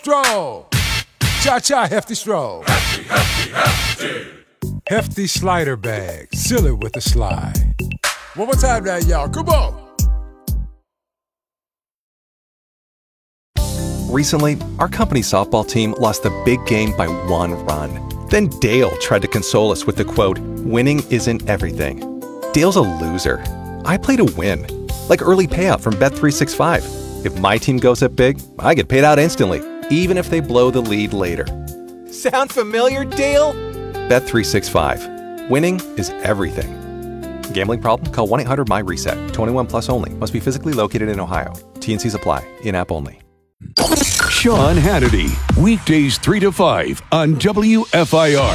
Stroll. Cha-cha, hefty stroll. Hefty, hefty, hefty. Hefty slider bag. Silly with a slide. One more time now, y'all. Come on. Recently, our company softball team lost the big game by 1 run. Then Dale tried to console us with the quote, "Winning isn't everything." Dale's a loser. I play to win. Like early payout from Bet365. If my team goes up big, I get paid out instantly, even if they blow the lead later. Sound familiar, Dale? Bet365. Winning is everything. Gambling problem? Call 1-800-MY-RESET. 21 plus only. Must be physically located in Ohio. T&Cs apply. In-app only. Sean Hannity, weekdays 3 to 5 on WFIR.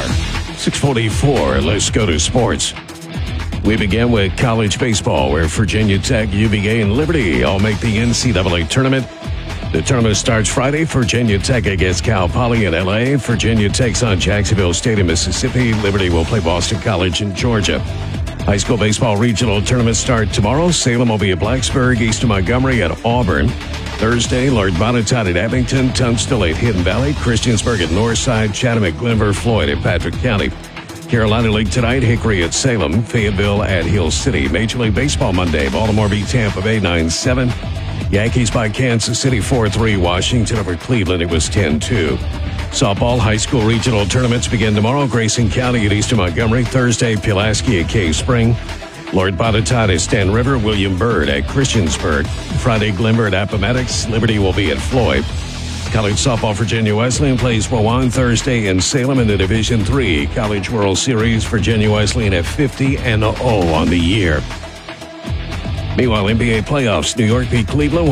6:44, let's go to sports. We begin with college baseball, where Virginia Tech, UVA, and Liberty all make the NCAA tournament. The tournament starts Friday. Virginia Tech against Cal Poly in L.A. Virginia takes on Jacksonville State in Mississippi. Liberty will play Boston College in Georgia. High school baseball regional tournaments start tomorrow. Salem will be at Blacksburg, Eastern Montgomery at Auburn. Thursday, Lord Botetourt at Abington, Tunstall at Hidden Valley, Christiansburg at Northside, Chatham at Glenver, Floyd at Patrick County. Carolina League tonight, Hickory at Salem, Fayetteville at Hill City. Major League Baseball Monday, Baltimore beat Tampa Bay 9-7. Yankees by Kansas City 4-3. Washington over Cleveland, it was 10-2. Softball high school regional tournaments begin tomorrow. Grayson County at Eastern Montgomery. Thursday, Pulaski at Cave Spring. Lord Botetourt at Stand River. William Byrd at Christiansburg. Friday, Glenver at Appomattox. Liberty will be at Floyd. College softball, Virginia Wesleyan plays Rowan Thursday in Salem in the Division III College World Series. Virginia Wesleyan at 50-0 on the year. Meanwhile, NBA playoffs. New York beat Cleveland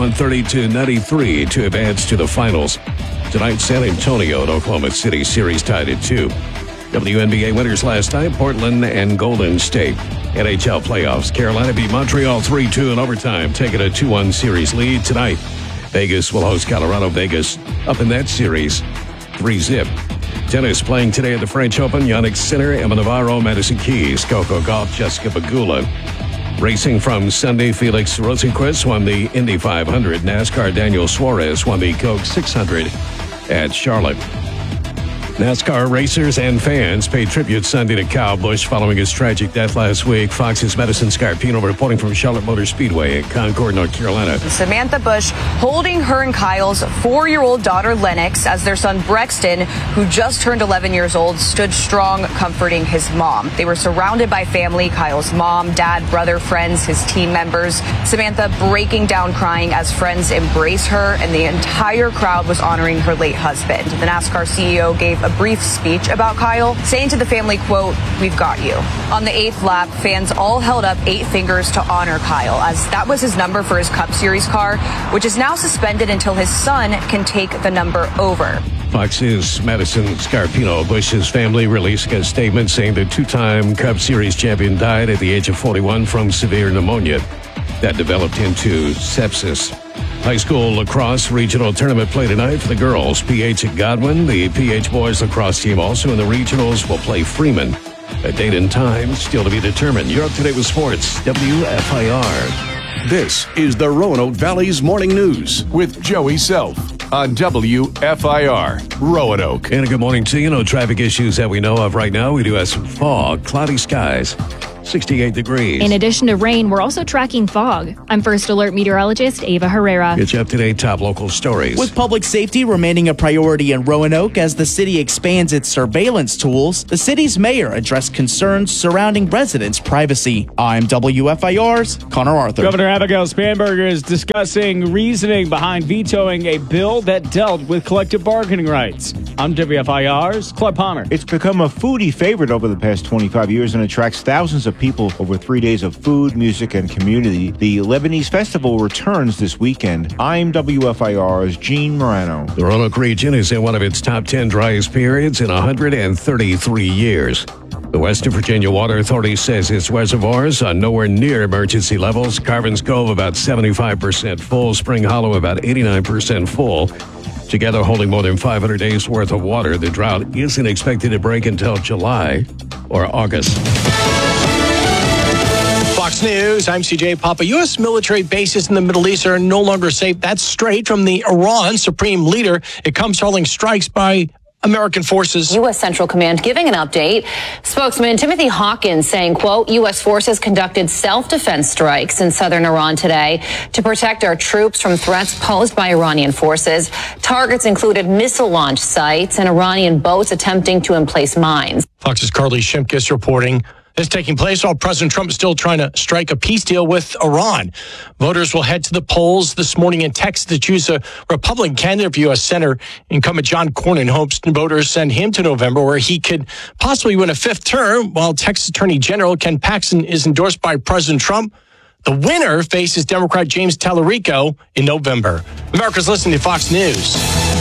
132-93 to advance to the finals. Tonight, San Antonio and Oklahoma City series tied at 2. WNBA winners last night, Portland and Golden State. NHL playoffs. Carolina beat Montreal 3-2 in overtime, taking a 2-1 series lead. Tonight, Vegas will host Colorado. Vegas up in that series 3-0. Tennis playing today at the French Open. Yannick Sinner, Emma Navarro, Madison Keys, Coco Gauff, Jessica Pegula. Racing from Sunday, Felix Rosenqvist won the Indy 500. NASCAR, Daniel Suarez won the Coke 600 at Charlotte. NASCAR racers and fans paid tribute Sunday to Kyle Busch following his tragic death last week. Fox's Madison Scarpino reporting from Charlotte Motor Speedway in Concord, North Carolina. Samantha Busch holding her and Kyle's 4-year-old daughter Lennox as their son Brexton, who just turned 11 years old, stood strong comforting his mom. They were surrounded by family, Kyle's mom, dad, brother, friends, his team members. Samantha breaking down crying as friends embrace her, and the entire crowd was honoring her late husband. The NASCAR CEO gave a brief speech about Kyle, saying to the family, quote, "We've got you." On the 8th lap, fans all held up 8 fingers to honor Kyle, as that was his number for his Cup Series car, which is now suspended until his son can take the number over. Fox's Madison Scarpino. Busch's family releasing a statement saying the 2-time Cup Series champion died at the age of 41 from severe pneumonia that developed into sepsis. High school lacrosse regional tournament play tonight for the girls. PH at Godwin. The PH boys lacrosse team also in the regionals will play Freeman. A date and time still to be determined. You're up to date with sports. WFIR. This is the Roanoke Valley's Morning News with Joey Self on WFIR, Roanoke. And a good morning to you. No traffic issues that we know of right now. We do have some fog, cloudy skies. 68 degrees. In addition to rain, we're also tracking fog. I'm First Alert meteorologist Ava Herrera. It's up to date top local stories. With public safety remaining a priority in Roanoke as the city expands its surveillance tools, the city's mayor addressed concerns surrounding residents' privacy. I'm WFIR's Connor Arthur. Governor Abigail Spanberger is discussing reasoning behind vetoing a bill that dealt with collective bargaining rights. I'm WFIR's Clark Palmer. It's become a foodie favorite over the past 25 years and attracts thousands of people over 3 days of food, music, and community. The Lebanese Festival returns this weekend. I'm WFIR's Gene Morano. The Roanoke region is in one of its top 10 driest periods in 133 years. The Western Virginia Water Authority says its reservoirs are nowhere near emergency levels. Carvin's Cove about 75% full. Spring Hollow about 89% full. Together holding more than 500 days worth of water. The drought isn't expected to break until July or August. Fox News, I'm CJ Papa. U.S. military bases in the Middle East are no longer safe. That's straight from the Iran supreme leader. It comes following strikes by American forces. U.S. Central Command giving an update. Spokesman Timothy Hawkins saying, quote, U.S. forces conducted self-defense strikes in southern Iran today to protect our troops from threats posed by Iranian forces. Targets included missile launch sites and Iranian boats attempting to emplace mines. Fox's Carly Shimkus reporting. This taking place while President Trump is still trying to strike a peace deal with Iran. Voters will head to the polls this morning in Texas to choose a Republican candidate for U.S. Senator. Incumbent John Cornyn hopes voters send him to November, where he could possibly win a fifth term, while Texas Attorney General Ken Paxton is endorsed by President Trump. The winner faces Democrat James Tallarico in November. America's listening to Fox News.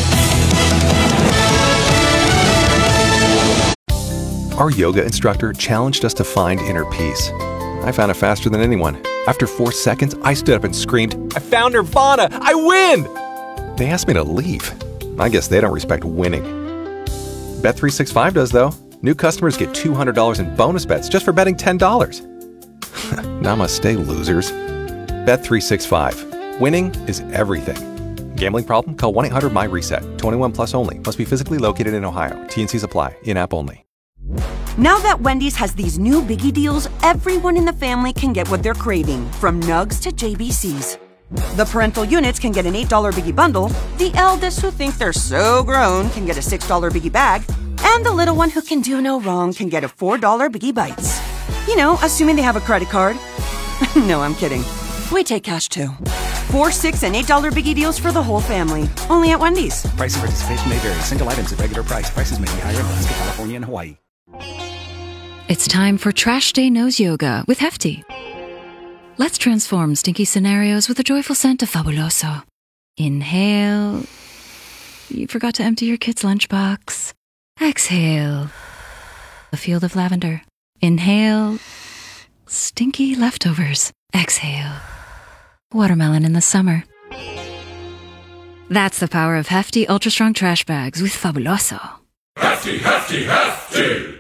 Our yoga instructor challenged us to find inner peace. I found it faster than anyone. After 4 seconds, I stood up and screamed, "I found Nirvana! I win!" They asked me to leave. I guess they don't respect winning. Bet365 does, though. New customers get $200 in bonus bets just for betting $10. Namaste, losers. Bet365. Winning is everything. Gambling problem? Call 1-800-MY-RESET. 21 plus only. Must be physically located in Ohio. T&Cs apply. In-app only. Now that Wendy's has these new biggie deals, everyone in the family can get what they're craving, from nugs to JBCs. The parental units can get an $8 biggie bundle, the eldest who think they're so grown can get a $6 biggie bag, and the little one who can do no wrong can get a $4 biggie bites. You know, assuming they have a credit card. No, I'm kidding. We take cash too. 4, $6, and $8 biggie deals for the whole family. Only at Wendy's. Price and participation may vary. Single items at regular price. Prices may be higher in Alaska, California, and Hawaii. It's time for Trash Day Nose Yoga with Hefty. Let's transform stinky scenarios with a joyful scent of Fabuloso. Inhale. You forgot to empty your kid's lunchbox. Exhale. A field of lavender. Inhale. Stinky leftovers. Exhale. Watermelon in the summer. That's the power of Hefty Ultra Strong Trash Bags with Fabuloso. Hefty, hefty, hefty!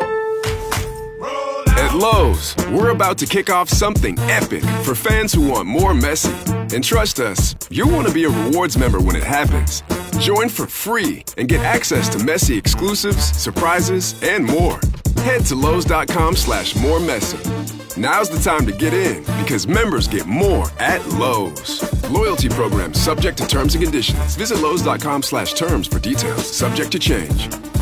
At Lowe's, we're about to kick off something epic for fans who want more Messi. And trust us, you'll want to be a rewards member when it happens. Join for free and get access to Messi exclusives, surprises, and more. Head to Lowe's.com/moremessy. Now's the time to get in because members get more at Lowe's. Loyalty program subject to terms and conditions. Visit Lowe's.com/terms for details. Subject to change.